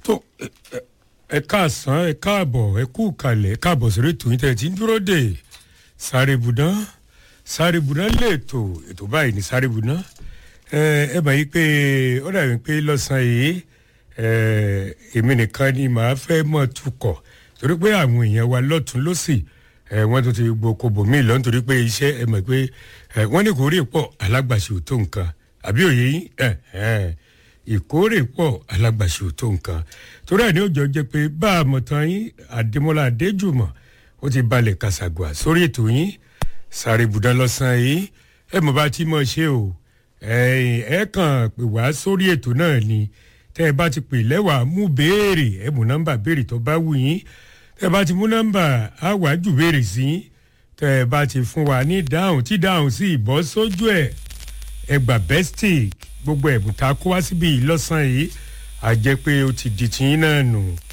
tó ẹ káàsán ẹ káàbọ̀ ẹ kú kalẹ̀ ẹ káàbọ̀ sórí ètò yín tẹ́ ẹ ti ń dúró dè Sáré Ibùdó lètò ètò báyìí ní Sáré Ibùdó ẹ mọ̀ yí pé ó dàbí pé lọ́sàn-án yìí èmi nìkan ni màá fẹ́ mọ̀ tukọ̀ torí pé àwọn èèyàn wa lọ́tún lọ́sì wọ́n tún ti gboko bòmí lọ nítorí pé iṣẹ́ ẹ mọ̀ pé wọ́n ní ìkórè pọ̀ alágbàṣe ò tó nǹkan àbí òye yín ìkórè pọ̀ alágbàṣe ò tó nǹkan torí ẹ̀ ní òjò jẹ́ pé bá a mọ̀ tán yín Adémọ́lá Adéjùmọ̀ ó ti balẹ̀ kàṣàgbà sórí ètò yín Sáré Ibùdó lọ́sàn-án yìí ẹ mọ̀ bá ti mọ̀ ṣe o ẹ kàn pè wá sórí ètò náà ni tẹ́ ẹ bá ti pè lẹ́wàá mú béèrè ẹ mú nọ́mbà béèrè tó bá wù yín tẹ́ ẹ bá ti mú nọ́mbà á wá jù béèrè sí yín tẹ́ ẹ bá ti fún wa ní dáhùn tí dáhùn sí ìbọ́ sójú ẹ̀ ẹ gbà bẹ́stì gbogbo ẹ̀bùn tá a kó wá síbi ìlọ́sàn yìí á jẹ́ pé ó ti di tiyín náà nù.